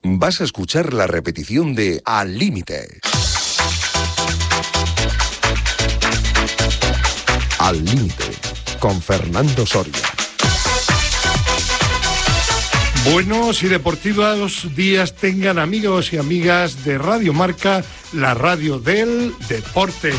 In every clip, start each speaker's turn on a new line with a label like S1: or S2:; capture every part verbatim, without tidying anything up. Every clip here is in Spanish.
S1: vas a escuchar la repetición de Al Límite. Al Límite, con Fernando Soria.
S2: Buenos y deportivos días tengan amigos y amigas de Radio Marca, la radio del deporte.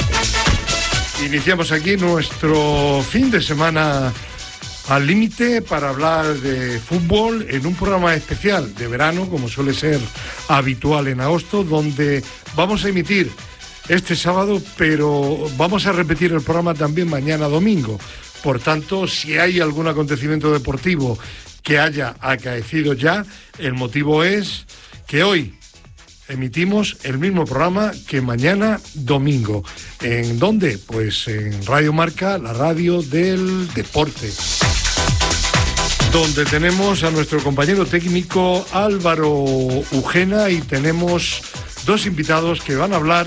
S2: Iniciamos aquí nuestro fin de semana Al Límite para hablar de fútbol en un programa especial de verano, como suele ser habitual en agosto, donde vamos a emitir este sábado, pero vamos a repetir el programa también mañana domingo. Por tanto, si hay algún acontecimiento deportivo que haya acaecido ya, el motivo es que hoy emitimos el mismo programa que mañana domingo. ¿En dónde? Pues en Radio Marca, la radio del deporte, donde tenemos a nuestro compañero técnico Álvaro Ugena y tenemos dos invitados que van a hablar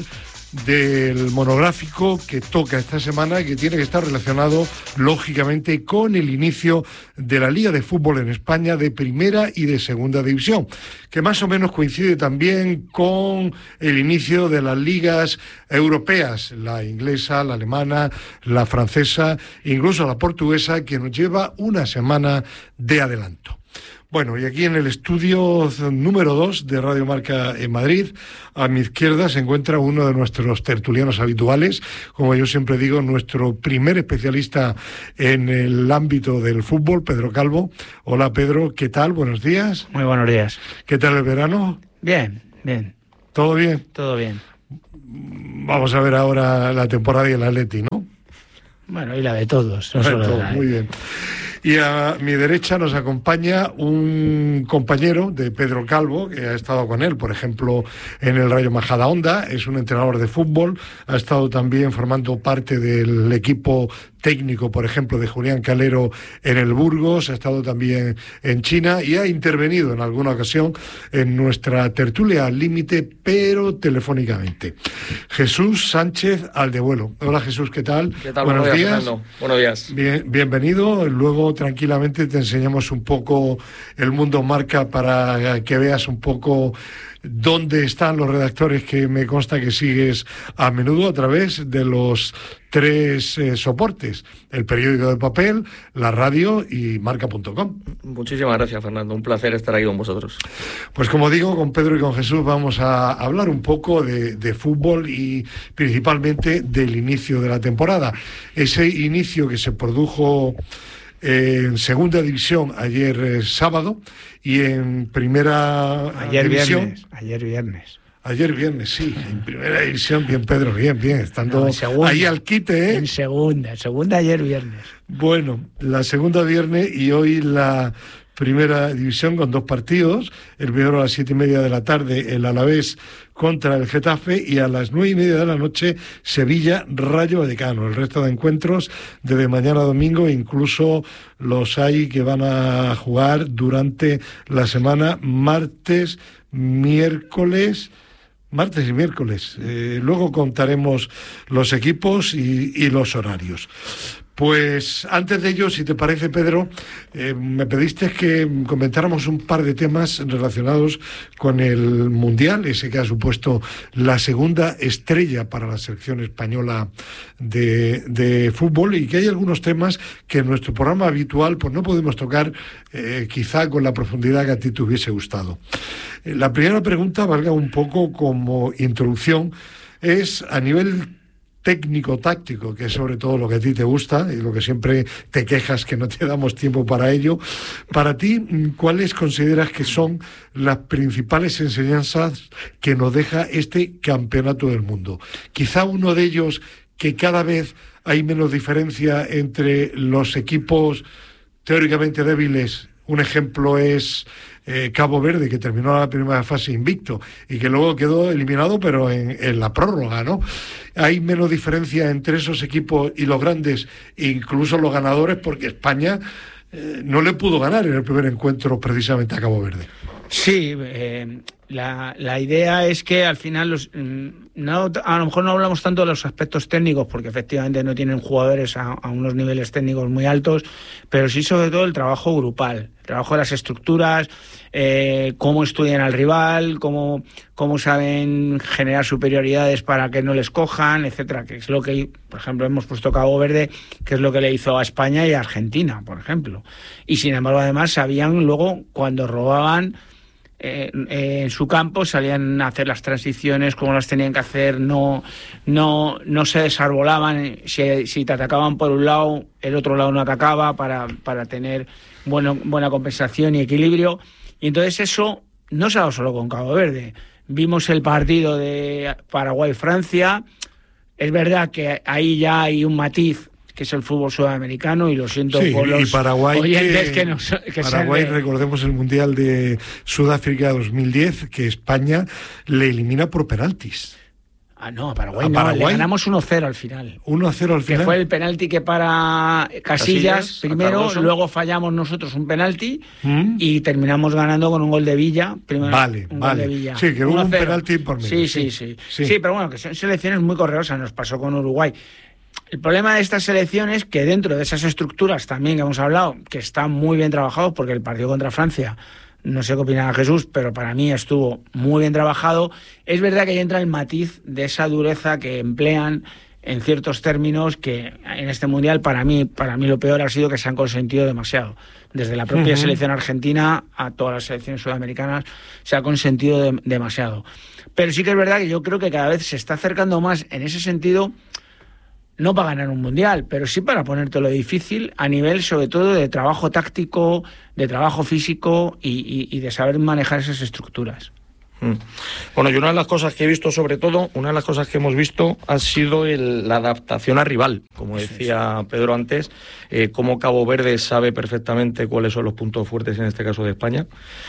S2: del monográfico que toca esta semana y que tiene que estar relacionado lógicamente con el inicio de la Liga de Fútbol en España de primera y de segunda división, que más o menos coincide también con el inicio de las ligas europeas, la inglesa, la alemana, la francesa, incluso la portuguesa, que nos lleva una semana de adelanto. Bueno, y aquí en el estudio número dos de Radio Marca en Madrid, a mi izquierda se encuentra uno de nuestros tertulianos habituales, como yo siempre digo, nuestro primer especialista en el ámbito del fútbol, Pedro Calvo. Hola Pedro, ¿qué tal? Buenos días.
S3: Muy buenos días.
S2: ¿Qué tal el verano?
S3: Bien, bien.
S2: ¿Todo bien?
S3: Todo bien.
S2: Vamos a ver ahora la temporada y el Atleti, ¿no?
S3: Bueno, y la de todos. No
S2: la de
S3: solo
S2: todos,
S3: la de...
S2: muy bien. Y a mi derecha nos acompaña un compañero de Pedro Calvo, que ha estado con él, por ejemplo, en el Rayo Majadahonda, es un entrenador de fútbol, ha estado también formando parte del equipo técnico, por ejemplo, de Julián Calero en el Burgos, ha estado también en China y ha intervenido en alguna ocasión en nuestra tertulia Al Límite, pero telefónicamente. Jesús Sánchez Aldevuelo. Hola Jesús, ¿qué tal?
S4: ¿Qué tal?
S2: Buenos, Buenos días.
S4: días. Fernando. Buenos días.
S2: Bien, bienvenido. Luego tranquilamente te enseñamos un poco el Mundo Marca para que veas un poco dónde están los redactores que me consta que sigues a menudo a través de los tres eh, soportes, el periódico de papel, la radio y marca punto com.
S4: Muchísimas gracias, Fernando, un placer estar aquí con vosotros.
S2: Pues como digo, con Pedro y con Jesús vamos a hablar un poco de, de fútbol y principalmente del inicio de la temporada, ese inicio que se produjo en segunda división ayer eh, sábado y en primera
S3: ayer
S2: división
S3: viernes, ayer viernes
S2: ayer viernes sí en primera división. Bien Pedro, bien bien estando no, segunda, ahí al quite, ¿eh?
S3: en segunda segunda ayer viernes.
S2: Bueno, la segunda viernes y hoy la primera división con dos partidos, el primero a las siete y media de la tarde el Alavés contra el Getafe y a las nueve y media de la noche Sevilla Rayo Vallecano. El resto de encuentros desde mañana a domingo, incluso los hay que van a jugar durante la semana martes, miércoles martes y miércoles. Eh, luego contaremos los equipos y, y los horarios. Pues antes de ello, si te parece, Pedro, eh, me pediste que comentáramos un par de temas relacionados con el Mundial, ese que ha supuesto la segunda estrella para la selección española de, de fútbol, y que hay algunos temas que en nuestro programa habitual pues no podemos tocar eh, quizá con la profundidad que a ti te hubiese gustado. Eh, la primera pregunta, valga un poco como introducción, es a nivel técnico-táctico, que es sobre todo lo que a ti te gusta y lo que siempre te quejas que no te damos tiempo para ello. Para ti, ¿cuáles consideras que son las principales enseñanzas que nos deja este campeonato del mundo? Quizá uno de ellos, que cada vez hay menos diferencia entre los equipos teóricamente débiles. Un ejemplo es eh, Cabo Verde, que terminó la primera fase invicto y que luego quedó eliminado, pero en, en la prórroga, ¿no? Hay menos diferencia entre esos equipos y los grandes, incluso los ganadores, porque España eh, no le pudo ganar en el primer encuentro precisamente a Cabo Verde.
S3: Sí, eh, La, la idea es que al final los, no, a lo mejor no hablamos tanto de los aspectos técnicos, porque efectivamente no tienen jugadores a, a unos niveles técnicos muy altos, pero sí sobre todo el trabajo grupal, el trabajo de las estructuras, eh, cómo estudian al rival, cómo, cómo saben generar superioridades para que no les cojan, etcétera, que es lo que, por ejemplo, hemos puesto Cabo Verde, que es lo que le hizo a España y a Argentina, por ejemplo. Y sin embargo, además, sabían luego cuando robaban Eh, eh, en su campo, salían a hacer las transiciones como las tenían que hacer, no no no se desarbolaban, si, si te atacaban por un lado, el otro lado no atacaba para, para tener bueno, buena compensación y equilibrio. Y entonces eso no se ha dado solo con Cabo Verde. Vimos el partido de Paraguay-Francia, es verdad que ahí ya hay un matiz, que es el fútbol sudamericano, y lo siento sí, por los
S2: Paraguay
S3: oyentes que,
S2: que,
S3: nos, que
S2: Paraguay,
S3: de...
S2: recordemos el Mundial de Sudáfrica dos mil diez, que España le elimina por penaltis.
S3: Ah, no, a Paraguay
S2: a
S3: no,
S2: Paraguay,
S3: le ganamos uno cero al final.
S2: uno a cero al final.
S3: Que fue el penalti que para Casillas, Casillas primero, luego fallamos nosotros un penalti ¿Mm? y terminamos ganando con un gol de Villa. Primero,
S2: vale,
S3: un
S2: vale.
S3: Gol de Villa.
S2: Sí, que hubo un penalti por medio.
S3: Sí, sí, sí, sí. Sí, pero bueno, que son selecciones muy correosas, nos pasó con Uruguay. El problema de estas selecciones, que dentro de esas estructuras también que hemos hablado, que están muy bien trabajados, porque el partido contra Francia, no sé qué opinaba Jesús, pero para mí estuvo muy bien trabajado, es verdad que ahí entra el matiz de esa dureza que emplean en ciertos términos, que en este Mundial para mí, para mí lo peor ha sido que se han consentido demasiado. Desde la propia uh-huh. selección argentina a todas las selecciones sudamericanas se ha consentido de, demasiado. Pero sí que es verdad que yo creo que cada vez se está acercando más en ese sentido, no para ganar un mundial, pero sí para ponértelo difícil a nivel sobre todo de trabajo táctico, de trabajo físico y, y, y de saber manejar esas estructuras.
S4: Bueno, y una de las cosas que he visto, sobre todo, una de las cosas que hemos visto ha sido el, la adaptación al rival. Como decía Pedro antes, eh, cómo Cabo Verde sabe perfectamente cuáles son los puntos fuertes, en este caso de España,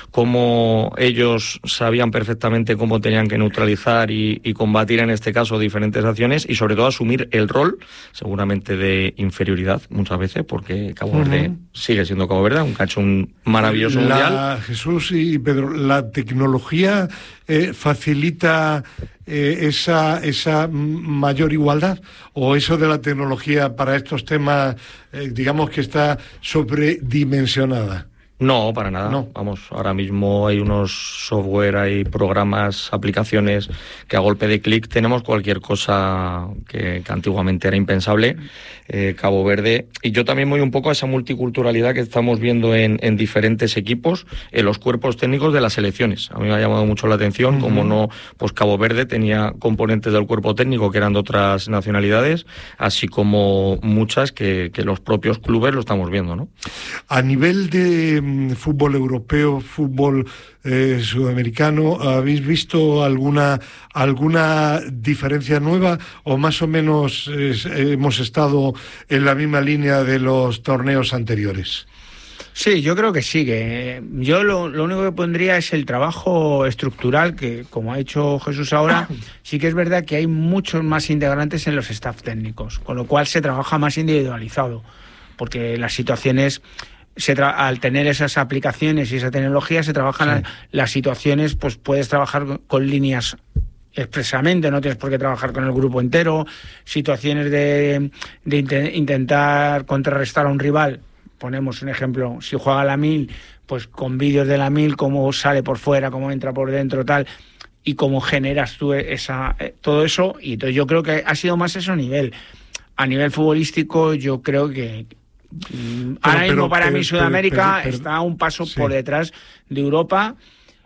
S4: cómo ellos sabían perfectamente cómo tenían que neutralizar y, y combatir, en este caso, diferentes acciones, y sobre todo asumir el rol, seguramente de inferioridad, muchas veces, porque Cabo uh-huh. Verde sigue siendo Cabo Verde, aunque ha hecho un maravilloso
S2: la,
S4: mundial.
S2: Jesús y Pedro, la tecnología Eh, facilita eh, esa, esa mayor igualdad, o eso de la tecnología para estos temas, eh, digamos que está sobredimensionada.
S4: No, para nada. No. Vamos, ahora mismo hay unos software, hay programas, aplicaciones que a golpe de clic tenemos cualquier cosa que, que antiguamente era impensable. Eh, Cabo Verde. Y yo también voy un poco a esa multiculturalidad que estamos viendo en, en diferentes equipos, en los cuerpos técnicos de las selecciones. A mí me ha llamado mucho la atención, uh-huh. como no, pues Cabo Verde tenía componentes del cuerpo técnico que eran de otras nacionalidades, así como muchas que, que los propios clubes lo estamos viendo, ¿no?
S2: A nivel de fútbol europeo, fútbol eh, sudamericano, ¿habéis visto alguna alguna diferencia nueva o más o menos eh, hemos estado en la misma línea de los torneos anteriores?
S3: Sí, yo creo que sí. Que yo lo, lo único que pondría es el trabajo estructural, que como ha hecho Jesús ahora, sí que es verdad que hay muchos más integrantes en los staff técnicos, con lo cual se trabaja más individualizado, porque las situaciones... Se tra- al tener esas aplicaciones y esa tecnología se trabajan sí. la, las situaciones, pues puedes trabajar con, con líneas expresamente, no tienes por qué trabajar con el grupo entero, situaciones de, de int- intentar contrarrestar a un rival, ponemos un ejemplo, si juega a la mil, pues con vídeos de la mil, cómo sale por fuera, cómo entra por dentro, tal, y cómo generas tú esa, eh, todo eso, y entonces yo creo que ha sido más eso a nivel, a nivel futbolístico, yo creo que Pero, ahora mismo pero, para pero, mí Sudamérica pero, pero, pero, está un paso sí. por detrás de Europa,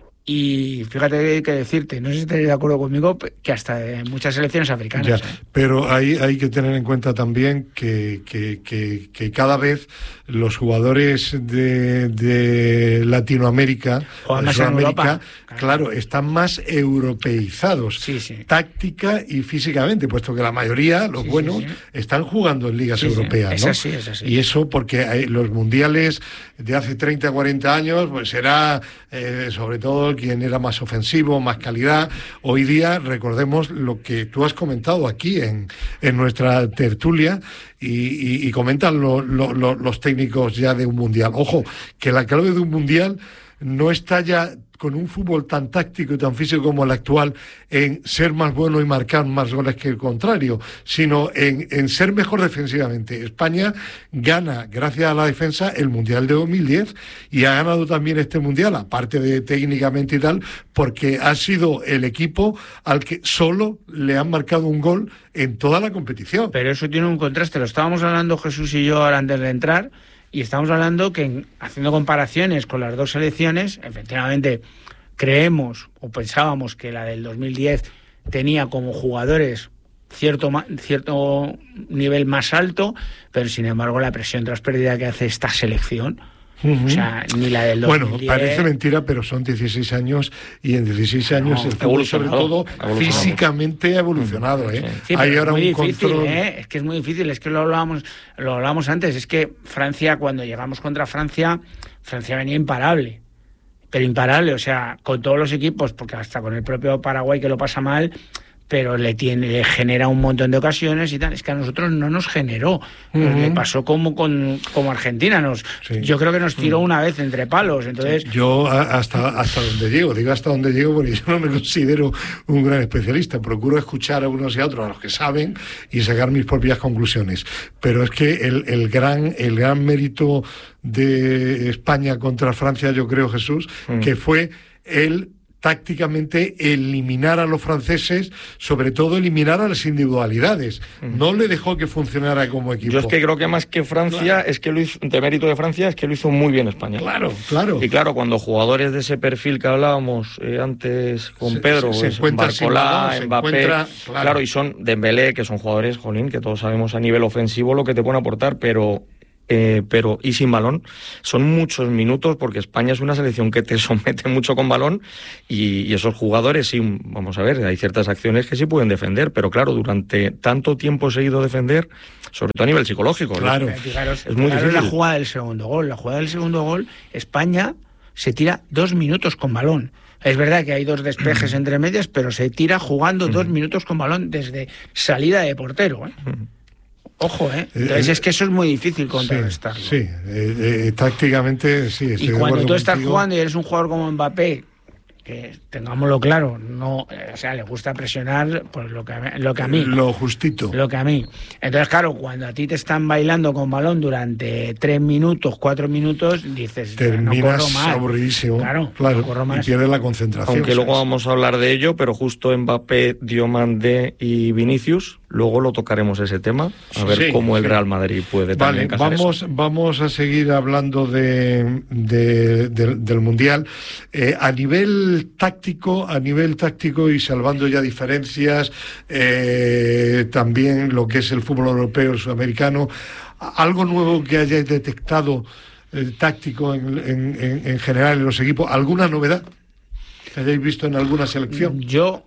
S3: y fíjate que decirte, no sé si estaréis de acuerdo conmigo, que hasta en muchas selecciones africanas.
S2: Ya,
S3: ¿eh?
S2: Pero hay, hay que tener en cuenta también que, que, que, que cada vez los jugadores de, de Latinoamérica,
S3: Juegan
S2: de
S3: más
S2: Sudamérica,
S3: en Europa.
S2: claro, están más europeizados,
S3: sí, sí.
S2: táctica y físicamente, puesto que la mayoría, los sí, buenos, sí, sí. están jugando en ligas
S3: sí,
S2: europeas,
S3: sí.
S2: ¿no?
S3: Es así, es así.
S2: Y eso porque hay, los mundiales de hace treinta, cuarenta años, pues era eh, sobre todo quien era más ofensivo, más calidad. Hoy día, recordemos lo que tú has comentado aquí en, en nuestra tertulia, y, y, y comentan lo, lo, lo, los técnicos ya de un mundial. Ojo, que la clave de un mundial no está ya con un fútbol tan táctico y tan físico como el actual en ser más bueno y marcar más goles que el contrario, sino en, en ser mejor defensivamente. España gana, gracias a la defensa, el Mundial de dos mil diez y ha ganado también este Mundial, aparte de técnicamente y tal, porque ha sido el equipo al que solo le han marcado un gol en toda la competición.
S3: Pero eso tiene un contraste, lo estábamos hablando Jesús y yo ahora antes de entrar, y estamos hablando que en, haciendo comparaciones con las dos selecciones, efectivamente creemos o pensábamos que la del dos mil diez tenía como jugadores cierto cierto nivel más alto, pero sin embargo la presión tras pérdida que hace esta selección, uh-huh. o sea, ni la del dos mil diez...
S2: Bueno, parece mentira, pero son dieciséis años y en dieciséis años no, el fútbol, sobre todo físicamente ha evolucionado. ¿eh?
S3: Sí, hay ahora un difícil, control... ¿eh? Es que es muy difícil, es que lo hablábamos, lo hablábamos antes, es que Francia, cuando llegamos contra Francia, Francia venía imparable, pero imparable, o sea, con todos los equipos, porque hasta con el propio Paraguay que lo pasa mal, pero le tiene le genera un montón de ocasiones y tal. Es que a nosotros no nos generó. Uh-huh. Le pasó como con como Argentina. Nos, sí. Yo creo que nos tiró uh-huh. una vez entre palos. Entonces
S2: sí. Yo hasta, hasta donde llego, digo hasta donde llego porque yo no me considero un gran especialista. Procuro escuchar a unos y a otros, a los que saben, y sacar mis propias conclusiones. Pero es que el, el, gran, el gran mérito de España contra Francia, yo creo, Jesús, uh-huh. que fue el... tácticamente eliminar a los franceses, sobre todo eliminar a las individualidades. No le dejó que funcionara como equipo.
S4: Yo es que creo que más que Francia, claro. es que lo hizo, de mérito de Francia, es que lo hizo muy bien España.
S2: Claro, claro.
S4: Y claro, cuando jugadores de ese perfil que hablábamos eh, antes con
S2: se,
S4: Pedro,
S2: se, se pues,
S4: Barcolá, Mbappé,
S2: claro.
S4: claro, y son Dembélé, que son jugadores, jolín, que todos sabemos a nivel ofensivo lo que te pueden aportar, pero... Eh, pero y sin balón son muchos minutos porque España es una selección que te somete mucho con balón y, y esos jugadores sí, vamos a ver, hay ciertas acciones que sí pueden defender, pero claro, durante tanto tiempo seguido defender, sobre todo a nivel psicológico,
S2: claro,
S4: ¿no?
S3: Fijaros,
S4: es muy
S3: fijaros
S4: difícil.
S3: La jugada del segundo gol, la jugada del segundo gol, España se tira dos minutos con balón. Es verdad que hay dos despejes entre medias, pero se tira jugando dos minutos con balón desde salida de portero, ¿eh? Ojo, ¿eh? Entonces eh, es que eso es muy difícil contrarrestarlo.
S2: Sí, sí. Eh, eh, tácticamente sí.
S3: Y cuando tú estás contigo. jugando y eres un jugador como Mbappé, que tengámoslo claro, no, o sea, le gusta presionar pues lo que lo que a mí.
S2: Lo justito.
S3: Lo que a mí. Entonces, claro, cuando a ti te están bailando con balón durante tres minutos, cuatro minutos, dices,
S2: terminas
S3: no corro más.
S2: aburridísimo.
S3: Claro,
S2: claro
S3: no corro más.
S2: Y pierdes la concentración.
S4: Aunque luego vamos a hablar de ello, pero justo Mbappé, Diomandé y Vinicius, luego lo tocaremos ese tema, a ver sí, cómo el sí. Real Madrid puede
S2: vale,
S4: también
S2: vamos,
S4: eso.
S2: Vamos a seguir hablando de, de, de del Mundial. Eh, a nivel táctico, a nivel táctico y salvando ya diferencias, eh, también lo que es el fútbol europeo, el sudamericano, algo nuevo que hayáis detectado eh, táctico en, en, en, en general en los equipos, ¿alguna novedad que hayáis visto en alguna selección?
S3: Yo...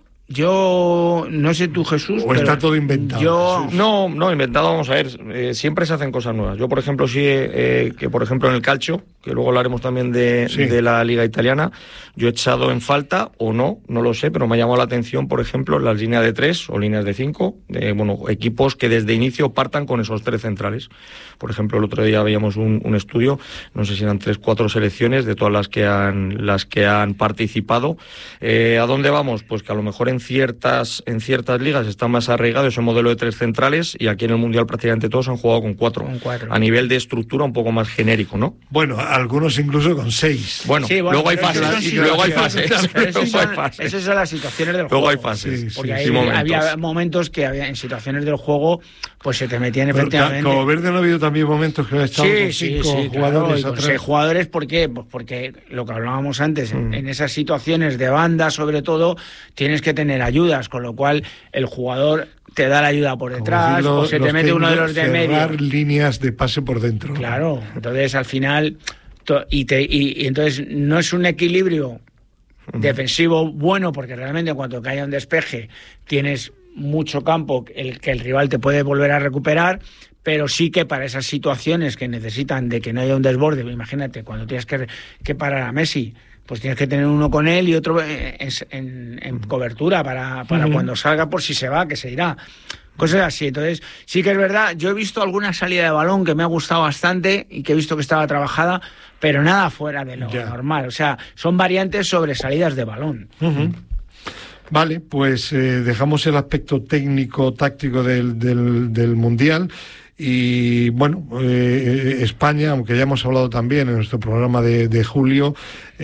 S3: Yo no sé tú, Jesús.
S2: ¿O está todo inventado?
S3: Yo...
S4: No, no, inventado, vamos a ver. Eh, siempre se hacen cosas nuevas. Yo, por ejemplo, sí, eh, que por ejemplo en el calcio, que luego hablaremos también de, sí. de la Liga Italiana, yo he echado en falta, o no, no lo sé, pero me ha llamado la atención, por ejemplo, las líneas de tres o líneas de cinco, de, bueno, equipos que desde inicio partan con esos tres centrales. Por ejemplo, el otro día veíamos un, un estudio, no sé si eran tres, cuatro selecciones de todas las que han, las que han participado. Eh, ¿A dónde vamos? Pues que a lo mejor en ciertas en ciertas ligas está más arraigado ese modelo de tres centrales y aquí en el Mundial prácticamente todos han jugado con cuatro,
S3: con cuatro.
S4: A nivel de estructura un poco más genérico, ¿no?
S2: Bueno, algunos incluso con seis.
S4: Bueno, sí, bueno luego, hay fases, y luego hay fases,
S3: luego hay fases. Esas son las situaciones del
S4: luego
S3: juego.
S4: Luego hay fases.
S2: Sí,
S3: porque
S2: sí,
S3: ahí
S2: sí,
S3: momentos. Había momentos que había en situaciones del juego pues se te metían
S2: pero
S3: efectivamente.
S2: Como Verde no ha habido también momentos que han estado
S3: sí,
S2: con cinco
S3: sí, sí,
S2: jugadores
S3: claro, con seis jugadores, ¿por qué? Pues porque lo que hablábamos antes, mm. en, en esas situaciones de banda sobre todo, tienes que tener ayudas, con lo cual el jugador te da la ayuda por detrás lo, o se te mete uno de los de medio.
S2: Cerrar líneas de pase por dentro.
S3: Claro, entonces al final to, y, te, y, y entonces no es un equilibrio mm. defensivo bueno, porque realmente en cuanto que haya un despeje tienes mucho campo el que el rival te puede volver a recuperar, pero sí que para esas situaciones que necesitan de que no haya un desborde, imagínate, cuando tienes que, que parar a Messi, pues tienes que tener uno con él y otro en, en, en cobertura para, para uh-huh. cuando salga, por si se va, que se irá. Cosas así. Entonces, sí que es verdad, yo he visto alguna salida de balón que me ha gustado bastante y que he visto que estaba trabajada, pero nada fuera de lo yeah. normal. O sea, son variantes sobre salidas de balón.
S2: Uh-huh. Vale, pues eh, dejamos el aspecto técnico, táctico del, del, del Mundial. Y bueno, eh, España, aunque ya hemos hablado también en nuestro programa de, de julio,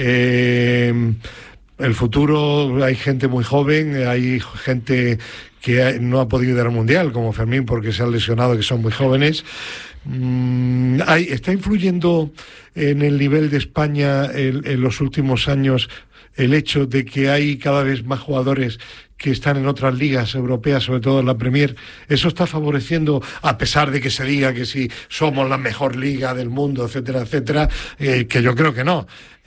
S2: eh, el futuro, hay gente muy joven, hay gente que no ha podido ir al Mundial, como Fermín, porque se han lesionado, que son muy jóvenes. Mm, hay, ¿Está influyendo en el nivel de España el, en los últimos años el hecho de que hay cada vez más jugadores que están en otras ligas europeas, sobre todo en la Premier? ¿Eso está favoreciendo, a pesar de que se diga que si somos la mejor liga del mundo, etcétera, etcétera, eh, que yo creo que no?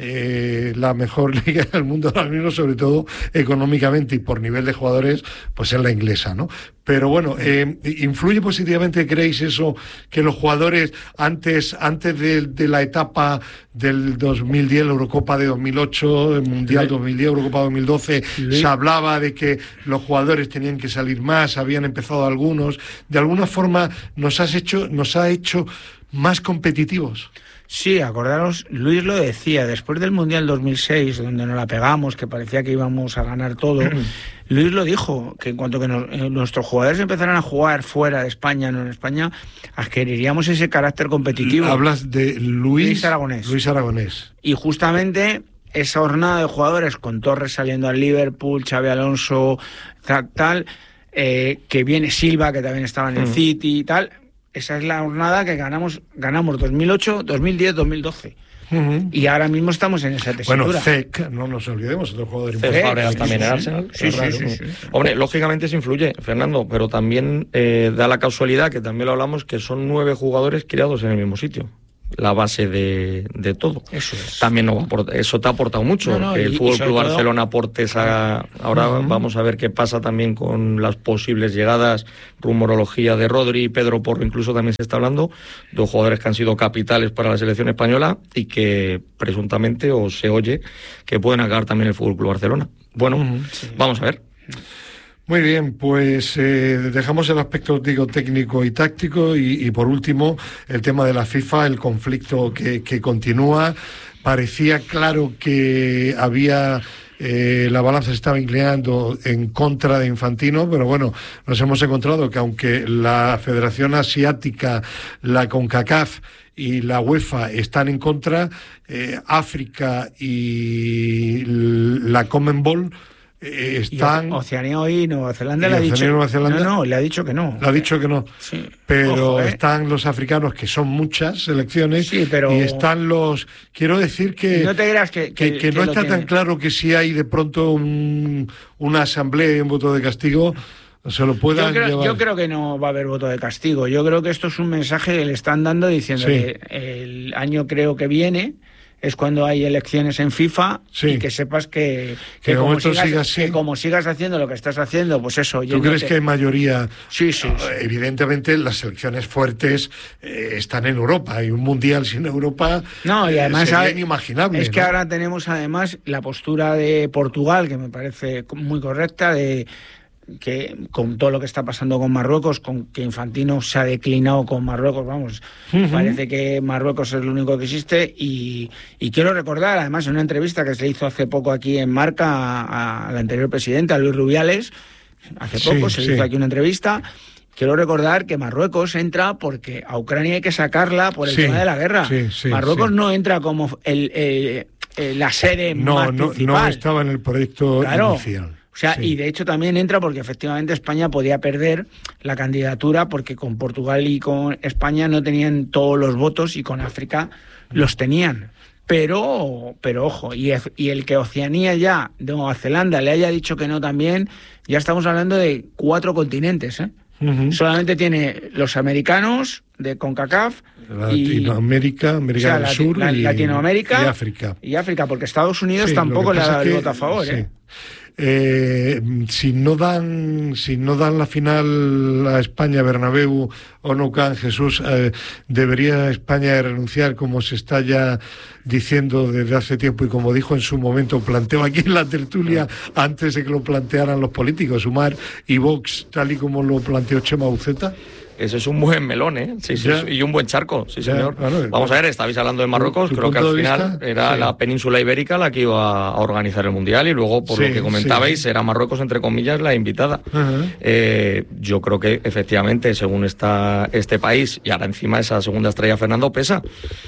S2: Eh, la mejor liga del mundo ahora mismo, sobre todo económicamente y por nivel de jugadores, pues es la inglesa, ¿no? Pero bueno, eh, ¿influye positivamente, creéis eso, que los jugadores antes antes de, de la etapa del dos mil diez, la Eurocopa de dos mil ocho, el Mundial dos mil diez, Eurocopa dos mil doce, sí. se hablaba de que los jugadores tenían que salir más, habían empezado algunos, de alguna forma nos has hecho, nos ha hecho más competitivos?
S3: Sí, acordaros, Luis lo decía, después del Mundial dos mil seis, donde nos la pegamos, que parecía que íbamos a ganar todo, Luis lo dijo, que en cuanto que nos, eh, nuestros jugadores empezaran a jugar fuera de España, no en España, adquiriríamos ese carácter competitivo.
S2: Hablas de Luis,
S3: Luis Aragonés.
S2: Luis Aragonés.
S3: Y justamente esa jornada de jugadores, con Torres saliendo al Liverpool, Xabi Alonso, tal, tal eh, que viene Silva, que también estaba en el mm. City y tal... Esa es la jornada que ganamos ganamos dos mil ocho, dos mil diez, dos mil doce. Uh-huh. Y ahora mismo estamos en esa tesitura.
S2: Bueno, Cech, no nos olvidemos, otro jugador
S4: importante. Fabregas también en Arsenal. Sí, sí, sí, sí, sí. Hombre, lógicamente se influye, Fernando, pero también eh, da la casualidad, que también lo hablamos, que son nueve jugadores criados en el mismo sitio. La base de, de todo.
S3: Eso es.
S4: También no aporta, eso te ha aportado mucho. No, no, que el Fútbol Club Barcelona aporte esa. Ahora uh-huh. vamos a ver qué pasa también con las posibles llegadas, rumorología de Rodri, Pedro Porro, incluso también se está hablando, dos jugadores que han sido capitales para la selección española y que presuntamente o se oye que pueden acabar también el Fútbol Club Barcelona. Bueno, uh-huh. sí. vamos a ver.
S2: Muy bien, pues eh, dejamos el aspecto digo, técnico y táctico y, y por último el tema de la FIFA, el conflicto que, que continúa. Parecía claro que había... Eh, la balanza se estaba inclinando en contra de Infantino, pero bueno, nos hemos encontrado que aunque la Federación Asiática, la CONCACAF y la UEFA están en contra, eh, África y la CONMEBOL Eh, están...
S3: Y Oceanía hoy, Nueva Zelanda le ha dicho... Nueva Zelanda, no, no, le ha dicho que no.
S2: Le ha dicho que no.
S3: Sí.
S2: Pero
S3: Ojo, ¿eh?
S2: están los africanos, que son muchas selecciones,
S3: sí, pero...
S2: y están los... Quiero decir que...
S3: No te creas que...
S2: Que, que, que, que no está tiene. tan claro que si hay de pronto un, una asamblea y un voto de castigo, se lo puedan
S3: yo creo,
S2: llevar.
S3: Yo creo que no va a haber voto de castigo. Yo creo que esto es un mensaje que le están dando diciendo sí. que el año creo que viene... es cuando hay elecciones en FIFA sí. y que sepas que, que,
S2: que,
S3: como sigas,
S2: siga
S3: que como sigas haciendo lo que estás haciendo, pues eso...
S2: ¿Tú crees que hay mayoría?
S3: Sí, sí, sí.
S2: Evidentemente las selecciones fuertes eh, están en Europa y un mundial sin Europa
S3: no, y además,
S2: eh, sería
S3: ¿sabes?
S2: inimaginable.
S3: Es que
S2: ¿no?
S3: ahora tenemos además la postura de Portugal, que me parece muy correcta, de... que con todo lo que está pasando con Marruecos, con que Infantino se ha declinado con Marruecos, vamos, uh-huh. parece que Marruecos es lo único que existe y, y quiero recordar, además, en una entrevista que se hizo hace poco aquí en Marca al anterior presidente, a Luis Rubiales, hace poco sí, se sí. hizo aquí una entrevista. Quiero recordar que Marruecos entra porque a Ucrania hay que sacarla por el sí, tema de la guerra. Sí, sí, Marruecos sí. no entra como el, el, el, la sede
S2: no,
S3: más
S2: no,
S3: principal.
S2: No estaba en el proyecto
S3: claro.
S2: inicial.
S3: O sea,
S2: sí.
S3: y de hecho también entra porque efectivamente España podía perder la candidatura porque con Portugal y con España no tenían todos los votos y con África los tenían. Pero, pero ojo, y, y el que Oceanía ya, de Nueva Zelanda, le haya dicho que no también, ya estamos hablando de cuatro continentes, ¿eh? Uh-huh. Solamente tiene los americanos de CONCACAF,
S2: Latinoamérica, América
S3: o sea,
S2: del
S3: Lati-
S2: Sur
S3: la-
S2: y,
S3: Latinoamérica
S2: y África.
S3: Y África, porque Estados Unidos
S2: Sí,
S3: tampoco
S2: lo que
S3: le ha
S2: pasa
S3: dado
S2: es
S3: el
S2: que-
S3: voto a favor,
S2: sí.
S3: ¿eh?
S2: Eh, si no dan si no dan la final a España, Bernabéu o Nou Camp, Jesús, eh, debería España renunciar, como se está ya diciendo desde hace tiempo y como dijo en su momento, planteó aquí en la tertulia antes de que lo plantearan los políticos, Sumar y Vox, tal y como lo planteó Chema Uceta.
S4: Ese es un buen melón, ¿eh? Sí, sí,
S2: Ya.
S4: y un buen charco, sí,
S2: Ya,
S4: señor.
S2: claro,
S4: Vamos a ver, estabais hablando de Marruecos,
S2: tu
S4: creo que
S2: punto
S4: al
S2: de
S4: final
S2: vista,
S4: era
S2: sí.
S4: la península ibérica la que iba a organizar el Mundial y luego, por
S2: Sí,
S4: lo que comentabais,
S2: sí.
S4: era Marruecos, entre comillas, la invitada.
S2: Ajá.
S4: Eh, yo creo que, efectivamente, según está este país, y ahora encima esa segunda estrella Fernando pesa,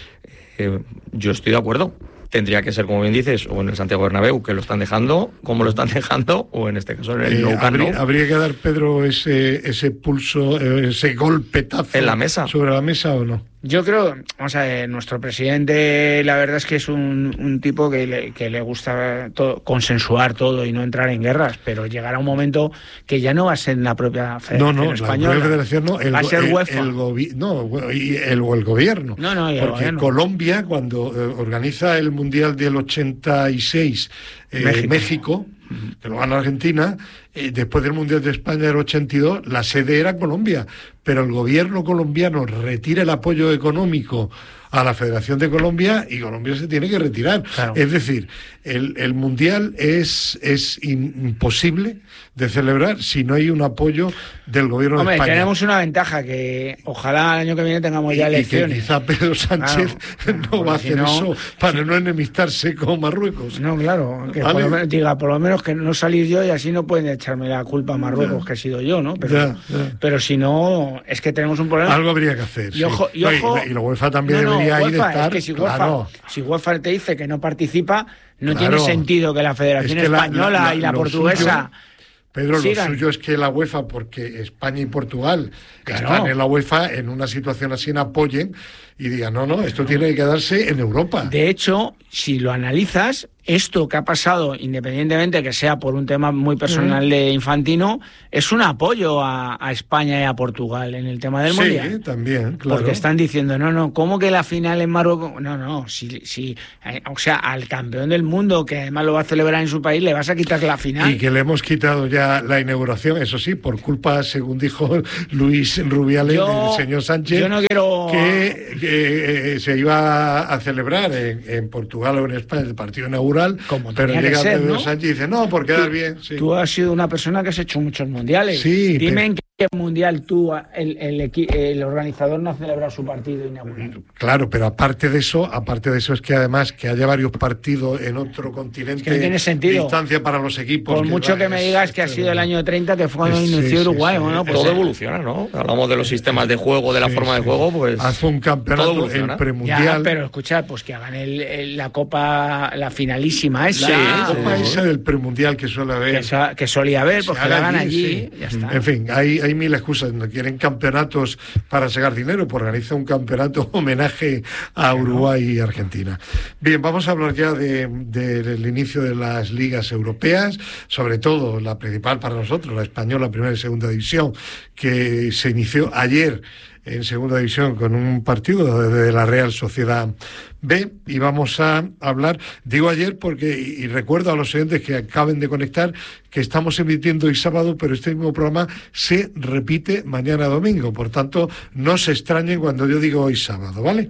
S4: eh, yo estoy de acuerdo. Tendría que ser, como bien dices, o en el Santiago Bernabéu, que lo están dejando, como lo están dejando, o en este caso en el
S2: Eh,
S4: Nou Camp,
S2: habría,
S4: ¿no?
S2: habría que dar, Pedro, ese, ese pulso, eh, ese golpetazo
S4: En la mesa.
S2: sobre la mesa o no.
S3: Yo creo, vamos a ver, nuestro presidente, la verdad es que es un, un tipo que le, que le gusta todo, consensuar todo y no entrar en guerras, pero llegará un momento que ya no va a ser la propia
S2: No,
S3: Federación
S2: no, la
S3: Española.
S2: propia federación no, el,
S3: va a ser
S2: el-
S3: UEFA.
S2: el gobi- no, y el, o el gobierno.
S3: No, no, y el
S2: porque
S3: gobierno.
S2: Colombia, cuando eh, organiza el Mundial del ochenta y seis, eh,
S3: México.
S2: México, que lo gana Argentina, eh, después del Mundial de España del ochenta y dos, la sede era Colombia, pero el gobierno colombiano retira el apoyo económico a la Federación de Colombia y Colombia se tiene que retirar.
S3: Claro.
S2: Es decir, el, el Mundial es, es in- imposible de celebrar si no hay un apoyo del gobierno
S3: Hombre,
S2: de España.
S3: tenemos una ventaja, que ojalá el año que viene tengamos ya
S2: y, y que
S3: elecciones.
S2: quizá Pedro Sánchez
S3: Claro,
S2: no
S3: porque
S2: va a
S3: si
S2: hacer
S3: no-
S2: eso para no enemistarse con Marruecos.
S3: No, claro, que
S2: Vale.
S3: por lo menos, diga, por lo menos que no salir yo y así no pueden echarme la culpa a Marruecos,
S2: Ya.
S3: que he sido yo, ¿no? Pero,
S2: Ya, ya.
S3: pero si no, es que tenemos un problema.
S2: Algo habría que hacer.
S3: Y
S2: sí.
S3: ojo, y
S2: No,
S3: ojo-
S2: y la UEFA también
S3: No, no,
S2: debería ir
S3: UEFA,
S2: estar.
S3: es que si UEFA,
S2: claro.
S3: si UEFA te dice que no participa, no
S2: Claro.
S3: tiene sentido que la Federación
S2: Es que la-
S3: Española
S2: la- la-
S3: y la
S2: lo
S3: portuguesa...
S2: Pedro,
S3: sigan.
S2: lo suyo es que la UEFA, porque España y Portugal
S3: Claro.
S2: están en la UEFA, en una situación así, apoyen y digan, no, no, esto tiene que quedarse en Europa.
S3: De hecho, si lo analizas, esto que ha pasado, independientemente que sea por un tema muy personal de Infantino, es un apoyo a, a España y a Portugal en el tema del
S2: sí,
S3: Mundial.
S2: también, claro.
S3: Porque están diciendo, no, no, ¿cómo que la final en Marruecos? No, no, si, si, eh, o sea, al campeón del mundo, que además lo va a celebrar en su país, le vas a quitar la final.
S2: Y que le hemos quitado ya la inauguración, eso sí, por culpa, según dijo Luis Rubiales,
S3: Yo-
S2: del señor Sánchez,
S3: yo no quiero-
S2: que, que, eh, se iba a celebrar en, en Portugal o en España el partido inaugural,
S3: Como
S2: pero
S3: tenía que
S2: llega
S3: ser,
S2: Pedro
S3: ¿no?
S2: Sánchez y dice, no, por quedar bien. Sí.
S3: Tú has sido una persona que has hecho muchos mundiales.
S2: Sí,
S3: Dime
S2: pero-
S3: en qué mundial tú, el, el, equi- el organizador, no ha celebrado su partido inaugural.
S2: Claro, pero aparte de eso, aparte de eso es que además que haya varios partidos en otro continente,
S3: Es que no tiene sentido.
S2: distancia para los equipos.
S3: Por mucho
S2: va,
S3: que me
S2: es-
S3: digas que ha
S2: es
S3: sido el
S2: tremendo.
S3: año treinta, que fue cuando
S2: Sí,
S3: inició
S2: sí,
S3: Uruguay,
S2: sí.
S3: bueno, pues
S4: Todo
S3: eh,
S4: evoluciona, ¿no? Hablamos de los sistemas de juego, de la
S2: Sí,
S4: forma de
S2: sí.
S4: juego, pues...
S2: Hace un
S4: todo
S2: campeonato,
S4: evoluciona.
S2: el premundial.
S3: ya, pero escucha, pues que hagan el, el- la copa, la finalísima esa,
S2: Sí,
S3: que,
S2: Copa esa del premundial que suele haber.
S3: so- que solía haber,
S2: Se
S3: pues que
S2: haga
S3: la hagan
S2: allí,
S3: allí,
S2: sí.
S3: ya está.
S2: En fin, hay, hay mil excusas. No quieren campeonatos para sacar dinero, pues organiza un campeonato homenaje a Uruguay y Argentina. Bien, vamos a hablar ya de- de- del inicio de las ligas europeas, sobre todo la principal para nosotros, la española, primera y segunda división, que se inició ayer en segunda división con un partido de, de la Real Sociedad B, y vamos a hablar, digo ayer porque, y, y recuerdo a los oyentes que acaben de conectar, que estamos emitiendo hoy sábado, pero este mismo programa se repite mañana domingo, por tanto no se extrañen cuando yo digo hoy sábado, ¿vale?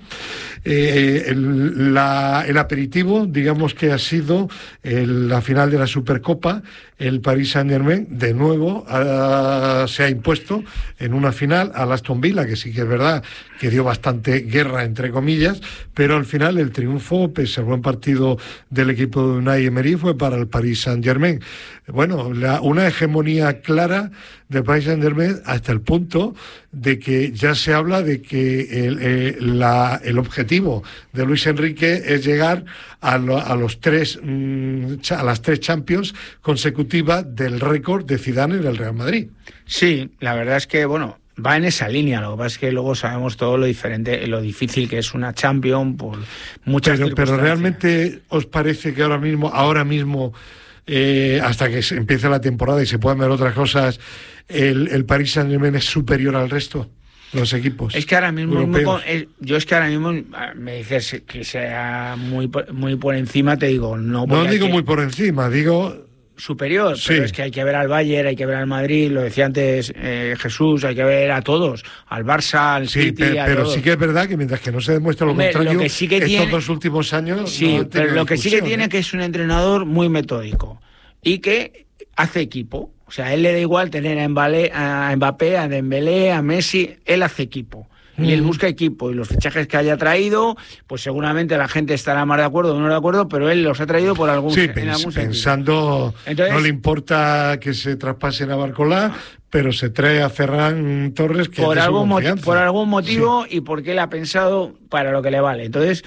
S2: Eh, el, la, el aperitivo, digamos que ha sido el, la final de la Supercopa, el Paris Saint-Germain de nuevo ha, se ha impuesto en una final al Aston Villa, que sí que es verdad que dio bastante guerra, entre comillas, pero al final el triunfo, pese al buen partido del equipo de Unai Emery, fue para el Paris Saint-Germain. Bueno, la, una hegemonía clara del Paris Saint-Germain hasta el punto de que ya se habla de que el, eh, la, el objetivo de Luis Enrique es llegar a, lo, a los tres mmm, a las tres Champions consecutivas del récord de Zidane en el Real Madrid.
S3: Sí, la verdad es que, bueno, va en esa línea. Lo que pasa es que luego sabemos todo lo diferente, lo difícil que es una Champions por muchas
S2: Pero, pero
S3: circunstancias.
S2: realmente os parece que ahora mismo, ahora mismo, eh, hasta que se empiece la temporada y se puedan ver otras cosas, el, el Paris Saint-Germain es superior al resto. los equipos.
S3: Es que ahora mismo, es muy, es, yo es que ahora mismo me dices que sea muy, muy por encima, te digo, no.
S2: No digo que... muy por encima, digo...
S3: superior,
S2: sí.
S3: Pero es que hay que ver al Bayern, hay que ver al Madrid, lo decía antes eh, Jesús, hay que ver a todos, al Barça, al
S2: sí,
S3: City,
S2: pero,
S3: a
S2: pero
S3: todos.
S2: sí que es verdad que mientras que no se demuestra lo
S3: Hombre,
S2: contrario,
S3: lo que sí que
S2: estos
S3: tiene...
S2: dos últimos años
S3: sí,
S2: no
S3: pero lo que sí que tiene
S2: ¿eh?
S3: que es un entrenador muy metódico y que hace equipo, o sea, a él le da igual tener a Mbappé, a, Mbappé, a Dembélé, a Messi, él hace equipo. Y él busca equipo, y los fichajes que haya traído, pues seguramente la gente estará más de acuerdo o no de acuerdo, pero él los ha traído por algún,
S2: sí,
S3: en
S2: pens-
S3: algún
S2: pensando,
S3: Entonces,
S2: no le importa que se traspase a Barcolá, pero se trae a Ferran Torres que
S3: por,
S2: es de
S3: algún
S2: su
S3: moti-
S2: confianza.
S3: por algún motivo
S2: Sí.
S3: y porque él ha pensado para lo que le vale. Entonces,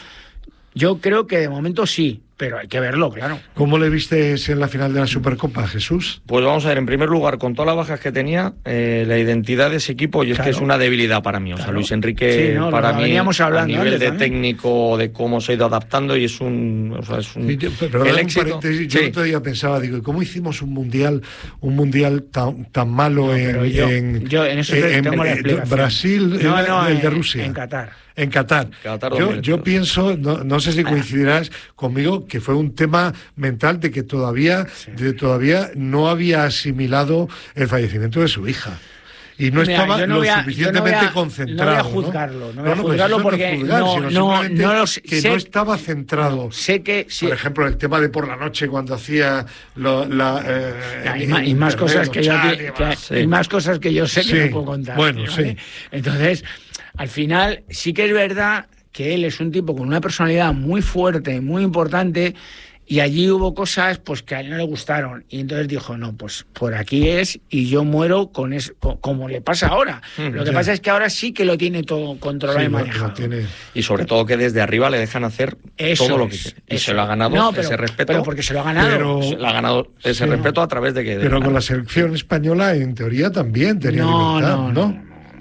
S3: yo creo que de momento sí, pero hay que verlo, claro.
S2: ¿Cómo le viste en la final de la Supercopa, Jesús?
S4: Pues vamos a ver, en primer lugar, con todas las bajas que tenía, eh, la identidad de ese equipo, y es
S3: Claro.
S4: que es una debilidad para mí. O sea,
S3: Claro.
S4: Luis Enrique,
S3: Sí, no,
S4: para
S3: lo
S4: mí,
S3: veníamos hablando
S4: a nivel
S3: antes
S4: de
S3: también.
S4: técnico, de cómo se ha ido adaptando, y es un... O sea, es un
S2: Sí, yo- pero
S4: el
S2: un
S4: éxito...
S2: paréntesis, yo
S4: Sí.
S2: el otro día pensaba, digo, ¿cómo hicimos un mundial un mundial tan, tan malo
S3: No,
S2: en,
S3: pero yo-
S2: en,
S3: yo en eso te- tengo la
S2: eh,
S3: explicación.
S2: Brasil,
S3: No,
S2: el,
S3: no,
S2: el de
S3: en-
S2: Rusia?
S3: en Qatar.
S2: En Qatar.
S4: Qatar
S2: yo,
S4: dos mil veintidós.
S2: yo pienso, no, no sé si coincidirás conmigo, que fue un tema mental de que todavía,
S3: Sí.
S2: de todavía no había asimilado el fallecimiento de su hija. Y no
S3: Mira,
S2: estaba
S3: yo no
S2: lo
S3: voy a-
S2: suficientemente
S3: yo no voy a-
S2: concentrado.
S3: no voy a juzgarlo, no voy a
S2: pues
S3: juzgarlo
S2: eso
S3: porque
S2: es juzgar,
S3: no-
S2: sino
S3: no-
S2: simplemente
S3: no lo sé-
S2: que
S3: sé-
S2: no estaba centrado.
S3: Sé que sí.
S2: Por ejemplo, el tema de por la noche cuando hacía lo- la eh,
S3: Ya, y,
S2: en
S3: más, y más
S2: internet,
S3: cosas que yo
S2: los
S3: aquí-
S2: chats y
S3: que-
S2: demás.
S4: Sí.
S3: y más cosas que yo sé que
S2: Sí.
S3: no puedo contar.
S2: Bueno,
S3: ¿vale?
S2: sí.
S3: Entonces, al final sí que es verdad que él es un tipo con una personalidad muy fuerte, muy importante, y allí hubo cosas pues que a él no le gustaron, y entonces dijo, no, pues por aquí es, y yo muero con eso, como le pasa ahora.
S4: Mm,
S3: Lo que
S2: ya.
S3: pasa es que ahora sí que lo tiene todo controlado
S2: Sí,
S3: y
S2: lo- lo
S3: manejado.
S2: tiene.
S4: Y sobre todo que desde arriba le dejan hacer
S3: Eso
S4: todo lo
S3: es,
S4: que quiere. Y
S3: eso
S4: se lo ha
S3: es.
S4: ganado
S3: No, pero-
S4: ese respeto.
S3: pero porque se lo ha ganado.
S2: Pero-
S4: Se le ha ganado ese
S2: Sí.
S4: respeto a través de que...
S2: Pero con la selección española, en teoría, también tenía
S3: No,
S2: libertad,
S3: no,
S2: ¿no?
S3: no,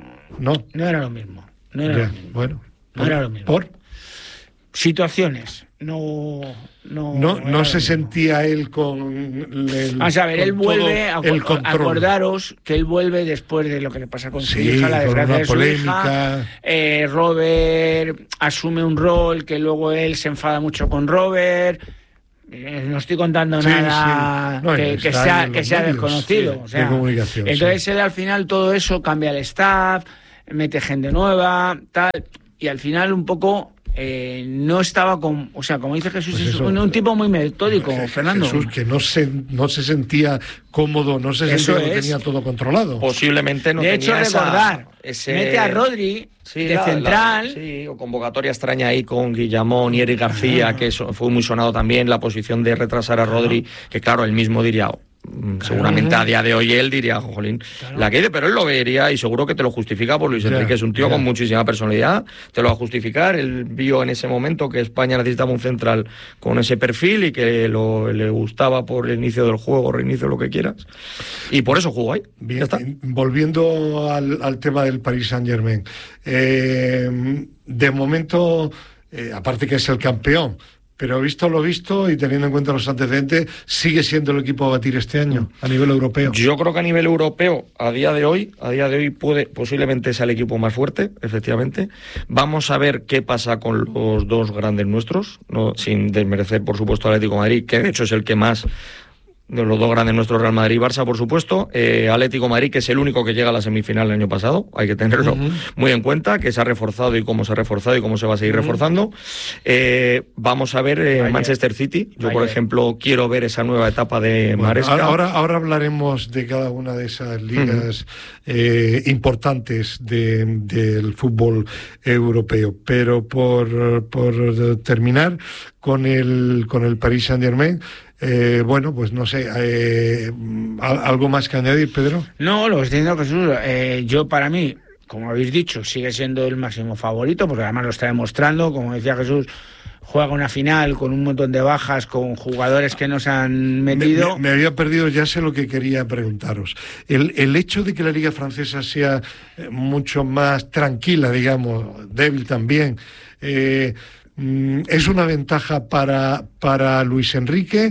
S2: No.
S3: No era lo mismo. No era
S2: Ya,
S3: lo mismo.
S2: bueno.
S3: No era lo mismo.
S2: ¿Por?
S3: Situaciones. No, no,
S2: No,
S3: era
S2: no
S3: lo
S2: se
S3: mismo.
S2: sentía él con el,
S3: Vamos a ver, él
S2: con todo
S3: vuelve,
S2: el
S3: acor-
S2: control.
S3: acordaros que él vuelve después de lo que le pasa con su
S2: Sí,
S3: hija, la
S2: con
S3: desgracia
S2: una
S3: de su
S2: polémica.
S3: hija. Eh, Robert asume un rol que luego él se enfada mucho con Robert. Eh, no estoy contando
S2: Sí,
S3: nada
S2: sí. No,
S3: que,
S2: y
S3: que
S2: está
S3: sea,
S2: en
S3: que
S2: los
S3: sea
S2: medios,
S3: desconocido.
S2: sí,
S3: o sea,
S2: de comunicación,
S3: entonces
S2: sí.
S3: él al final todo eso cambia el staff, mete gente nueva, tal, y al final un poco eh, no estaba con, o sea, como dice Jesús,
S2: Pues
S3: es
S2: eso,
S3: un, un tipo muy metódico,
S2: Je-
S3: Fernando.
S2: Jesús, que no se, no se sentía cómodo, no se
S3: Eso
S2: sentía que lo
S3: es.
S2: tenía todo controlado.
S4: Posiblemente no
S3: de hecho,
S4: tenía esa-
S3: recordar,
S4: ese...
S3: mete a Rodri
S4: Sí,
S3: de
S4: la-
S3: central.
S4: la- sí, o convocatoria extraña ahí con Guillamón y Eric García,
S3: Ah.
S4: que eso fue muy sonado también, la posición de retrasar a Rodri, que claro, él mismo diría, mm, seguramente a día de hoy él diría, jolín,
S3: Claro.
S4: la que hay, pero él lo vería y seguro que te lo justifica por Luis
S2: Ya,
S4: Enrique, es un tío
S2: ya.
S4: con muchísima personalidad, te lo va a justificar, él vio en ese momento que España necesitaba un central con ese perfil y que lo, le gustaba por el inicio del juego, reinicio, lo que quieras, y por eso jugó ahí.
S2: Bien,
S4: Ya está.
S2: volviendo al, al tema del Paris Saint-Germain. Eh, de momento, eh, aparte que es el campeón, pero visto lo visto y teniendo en cuenta los antecedentes, sigue siendo el equipo a batir este año a nivel europeo.
S4: Yo creo que a nivel europeo, a día de hoy, a día de hoy puede, posiblemente sea el equipo más fuerte, efectivamente. Vamos a ver qué pasa con los dos grandes nuestros, no, sin desmerecer, por supuesto, al Atlético de Madrid, que de hecho es el que más, de los dos grandes nuestros, Real Madrid y Barça, por supuesto. Eh, Atlético de Madrid, que es el único que llega a la semifinal el año pasado, hay que tenerlo
S2: Uh-huh.
S4: muy en cuenta, que se ha reforzado y cómo se ha reforzado y cómo se va a seguir
S2: Uh-huh.
S4: reforzando. Eh, vamos a ver eh,
S3: Bayern.
S4: Manchester City. Yo, por
S3: Bayern.
S4: ejemplo, quiero ver esa nueva etapa de
S2: Bueno,
S4: Maresca.
S2: ahora, ahora, ahora hablaremos de cada una de esas ligas eh, importantes de- del fútbol europeo, pero por, por terminar con el, con el Paris Saint-Germain, eh, bueno, pues no sé, eh, ¿algo más que añadir, Pedro?
S3: No, lo que estoy diciendo Jesús, eh, yo para mí, como habéis dicho, sigue siendo el máximo favorito, porque además lo está demostrando, como decía Jesús, juega una final con un montón de bajas, con jugadores que no se han metido.
S2: Me, me- me había perdido, ya sé lo que quería preguntaros. El, el hecho de que la Liga Francesa sea eh, mucho más tranquila, digamos, débil también, eh, mm, es una ventaja para, para Luis Enrique,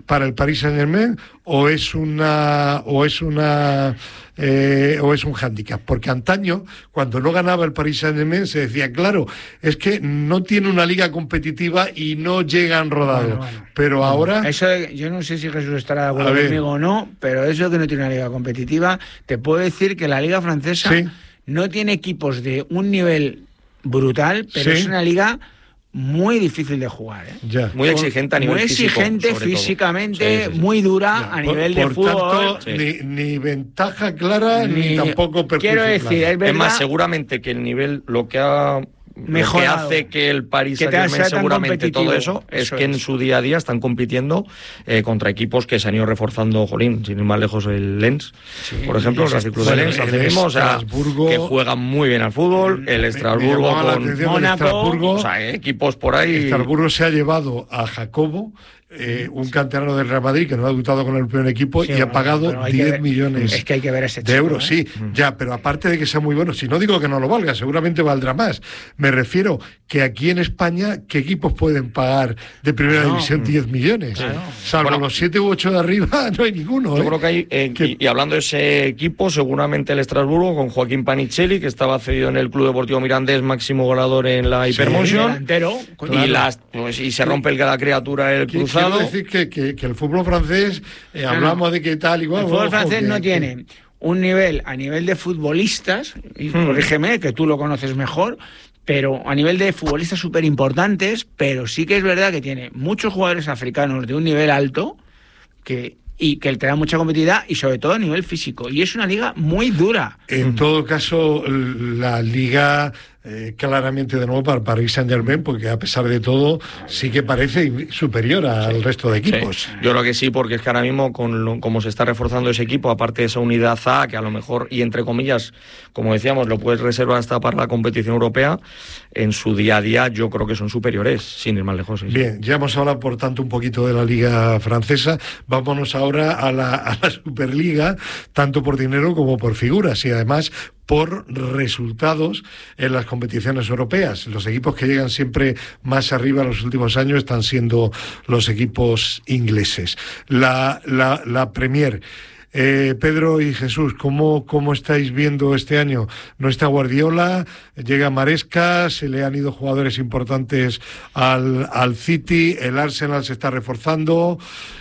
S2: para el Paris Saint-Germain o es una o es una eh, o es un hándicap? Porque antaño, cuando no ganaba el Paris Saint-Germain, se decía, claro, es que no tiene una liga competitiva y no llegan rodados. Bueno, bueno. Pero bueno, ahora...
S3: Eso, yo no sé si Jesús estará de acuerdo conmigo o no, pero eso que no tiene una liga competitiva, te puedo decir que la liga francesa ¿sí? no tiene equipos de un nivel brutal, pero ¿sí? es una liga muy difícil de jugar, ¿eh?
S4: Ya. Muy exigente a nivel
S3: muy
S4: físico.
S3: Muy exigente físicamente, sí, sí, sí. muy dura ya. a nivel
S2: por,
S3: de
S2: por
S3: fútbol.
S2: Tanto, sí. ni, ni ventaja clara, ni, ni tampoco perjuicio.
S3: Quiero decir,
S2: claro.
S3: es, verdad,
S4: es más, seguramente que el nivel, lo que ha... Mejorado. Lo que hace que el Paris Saint-Germain seguramente todo eso, eso es que es. en su día a día están compitiendo eh, contra equipos que se han ido reforzando, jolín, sin ir más lejos el Lens, sí, por ejemplo, el Racing Club de Lens, el mismo, o sea, que juegan muy bien al fútbol, el Estrasburgo con
S3: Mónaco,
S4: o sea, equipos por ahí.
S2: Estrasburgo se ha llevado a Jacobo, Eh, un canterano del Real Madrid que no ha debutado con el primer equipo sí, y bueno, ha pagado diez millones
S3: es que hay que ver ese
S2: de chico, euros, ¿eh? sí, mm. ya, pero aparte de que sea muy bueno, si no digo que no lo valga, seguramente valdrá más. Me refiero que aquí en España, ¿qué equipos pueden pagar de primera no, división diez millones? Claro. Salvo bueno, los siete u ocho de arriba, no hay ninguno.
S4: Yo
S2: ¿eh?
S4: creo que hay, eh, que... y, y hablando de ese equipo, seguramente el Estrasburgo con Joaquín Panicelli, que estaba cedido en el Club Deportivo Mirandés, máximo goleador en la Hypermotion,
S3: sí, delantero,
S4: y, las, pues, y se rompe el cada criatura el cruzado.
S2: Quiero decir que, que, que el fútbol francés, eh, no, hablamos de que tal igual.
S3: El fútbol
S2: ojo,
S3: francés
S2: que,
S3: no
S2: que...
S3: tiene un nivel a nivel de futbolistas, y hmm. corrígeme, que tú lo conoces mejor, pero a nivel de futbolistas súper importantes, pero sí que es verdad que tiene muchos jugadores africanos de un nivel alto que... y que te da mucha competitividad y sobre todo a nivel físico. Y es una liga muy dura.
S2: En todo caso, la liga eh, claramente de nuevo para Paris Saint-Germain, porque a pesar de todo sí que parece superior al sí, resto de equipos.
S4: Sí. Yo creo que sí, porque es que ahora mismo con lo, como se está reforzando ese equipo, aparte de esa unidad A, que a lo mejor, y entre comillas, como decíamos, lo puedes reservar hasta para la competición europea, en su día a día yo creo que son superiores, sin ir más lejos. Sí.
S2: Bien, ya hemos hablado por tanto un poquito de la liga francesa, vámonos ahora a la, a la Superliga, tanto por dinero como por figuras, y además por resultados en las competiciones europeas. Los equipos que llegan siempre más arriba en los últimos años están siendo los equipos ingleses. La, la, la Premier. Eh, Pedro y Jesús, ¿cómo, ¿cómo estáis viendo este año? No está Guardiola, llega Maresca, se le han ido jugadores importantes al, al City, el Arsenal se está reforzando,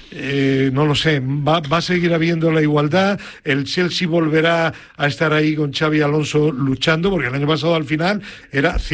S2: eh, no lo sé, ¿va, va a seguir habiendo la igualdad? ¿El Chelsea volverá a estar ahí con Xabi Alonso luchando? Porque el año pasado al final era